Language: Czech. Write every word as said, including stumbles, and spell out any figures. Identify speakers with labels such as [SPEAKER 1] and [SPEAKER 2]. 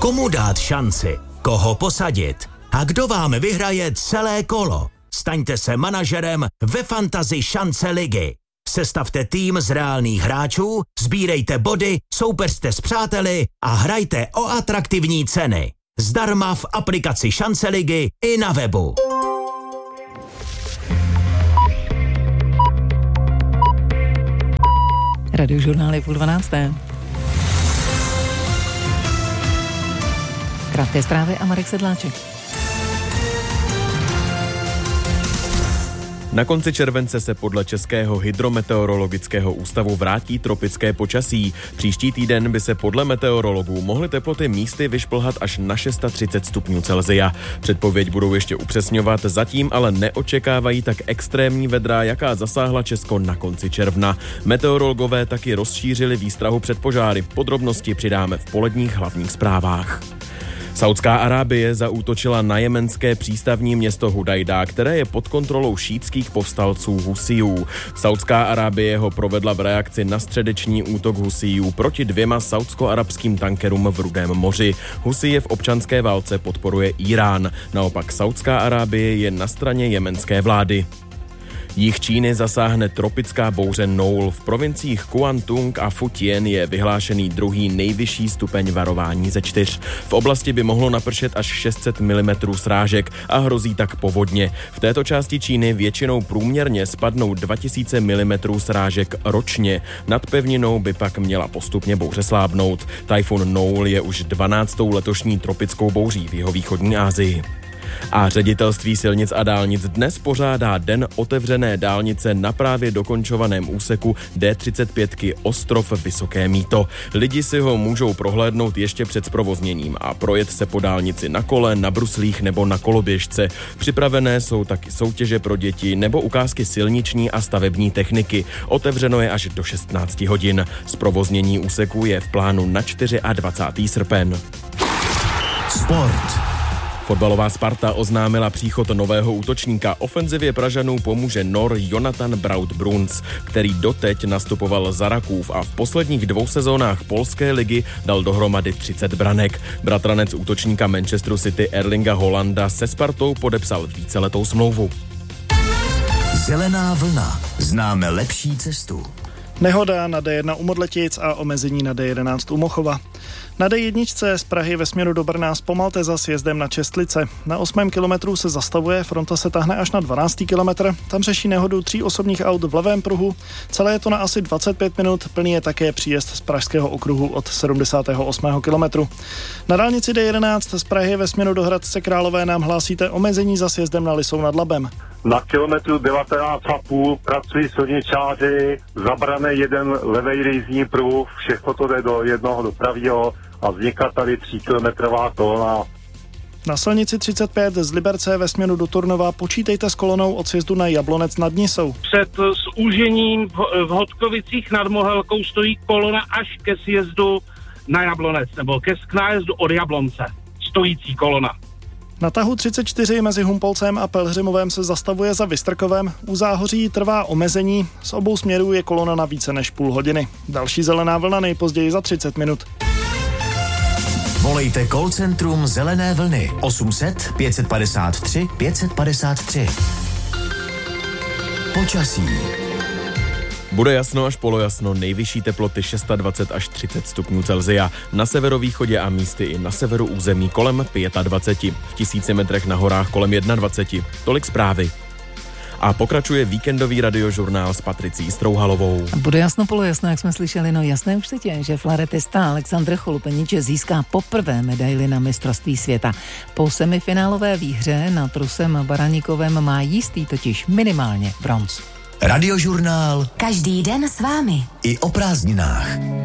[SPEAKER 1] Komu dát šanci? Koho posadit? A kdo vám vyhraje celé kolo? Staňte se manažerem ve Fantasy šance ligy. Sestavte tým z reálných hráčů, sbírejte body, soupeřte s přáteli a hrajte o atraktivní ceny. Zdarma v aplikaci Šance ligy i na webu.
[SPEAKER 2] Radiožurnál je půl dvanácté. Krátké zprávy a Marek Sedláček.
[SPEAKER 3] Na konci července se podle Českého hydrometeorologického ústavu vrátí tropické počasí. Příští týden by se podle meteorologů mohly teploty místy vyšplhat až na třicet šest stupňů Celsia. Předpověď budou ještě upřesňovat, zatím ale neočekávají tak extrémní vedra, jaká zasáhla Česko na konci června. Meteorologové taky rozšířili výstrahu před požáry. Podrobnosti přidáme v poledních hlavních zprávách. Saudská Arábie zaútočila na jemenské přístavní město Hudajda, které je pod kontrolou šítských povstalců Husijů. Saudská Arábie ho provedla v reakci na středeční útok Husijů proti dvěma saudsko-arabským tankerům v Rudém moři. Husije v občanské válce podporuje Irán. Naopak Saudská Arábie je na straně jemenské vlády. Jih Číny zasáhne tropická bouře Noul. V provinciích Kuantung a Futien je vyhlášený druhý nejvyšší stupeň varování ze čtyř. V oblasti by mohlo napršet až šest set milimetrů srážek a hrozí tak povodně. V této části Číny většinou průměrně spadnou dva tisíce milimetrů srážek ročně. Nad pevninou by pak měla postupně bouře slábnout. Tajfun Noul je už dvanáctou letošní tropickou bouří v jihovýchodní Asii. A ředitelství silnic a dálnic dnes pořádá den otevřené dálnice na právě dokončovaném úseku D třicet pět Ostrov Vysoké Mýto. Lidi si ho můžou prohlédnout ještě před zprovozněním a projet se po dálnici na kole, na bruslích nebo na koloběžce. Připravené jsou taky soutěže pro děti nebo ukázky silniční a stavební techniky. Otevřeno je až do šestnáct hodin. Zprovoznění úseku je v plánu na dvacátého čtvrtého srpen.
[SPEAKER 1] Sport.
[SPEAKER 3] Fotbalová Sparta oznámila příchod nového útočníka. Ofenzivě Pražanů pomůže Nor Jonathan Braut-Bruns, který doteď nastupoval za Rakův a v posledních dvou sezónách polské ligy dal dohromady třicet branek. Bratranec útočníka Manchesteru City Erlinga Holanda se Spartou podepsal víceletou smlouvu.
[SPEAKER 1] Zelená vlna. Známe lepší cestu.
[SPEAKER 4] Nehoda na D jedna u Modletic a omezení na D jedenáct u Mochova. Na D jedna z Prahy ve směru do Brna zpomalte za sjezdem na Čestlice. Na osmém kilometru se zastavuje, fronta se tahne až na dvanáctý kilometr. Tam řeší nehodu tří osobních aut v levém pruhu. Celé je to na asi dvacet pět minut, plný je také příjezd z Pražského okruhu od sedmdesátého osmého kilometru. Na dálnici D jedenáct z Prahy ve směru do Hradce Králové nám hlásíte omezení za sjezdem na Lisou nad Labem.
[SPEAKER 5] Na kilometru devatenáct a půl pracují silničáři, zabraný jeden levej jízdní pruh, všechno to jde do jednoho dopravního a vzniká tady tříkilometrová kolona.
[SPEAKER 4] Na silnici třicet pět z Liberce ve směru do Turnova počítejte s kolonou od sjezdu na Jablonec nad Nisou.
[SPEAKER 6] Před zúžením v Hodkovicích nad Mohelkou stojí kolona až ke sjezdu na Jablonec, nebo ke k nájezdu od Jablonce. Stojící kolona.
[SPEAKER 4] Na tahu třicet čtyři mezi Humpolcem a Pelhřimovem se zastavuje za Vystrkovem. U Záhoří trvá omezení. Z obou směrů je kolona na více než půl hodiny. Další zelená vlna nejpozději za třicet minut.
[SPEAKER 1] Volejte call centrum Zelené vlny osm set pět padesát tři pět padesát tři. Počasí.
[SPEAKER 3] Bude jasno až polojasno, nejvyšší teploty dvacet šest až třicet stupňů Celsia. Na severovýchodě a místy i na severu území kolem dvacet pět. V tisíci metrech na horách kolem dvacet jedna. Tolik zprávy. A pokračuje víkendový radiožurnál s Patricí Strouhalovou.
[SPEAKER 2] Bude jasno polojasno, jak jsme slyšeli, no jasné už teď je, že flaretista Aleksandr Cholupenič získá poprvé medaili na mistrovství světa. Po semifinálové výhře nad Rusem Baraníkovem má jistý totiž minimálně bronz.
[SPEAKER 1] Radiožurnál.
[SPEAKER 7] Každý den s vámi.
[SPEAKER 1] I o prázdninách.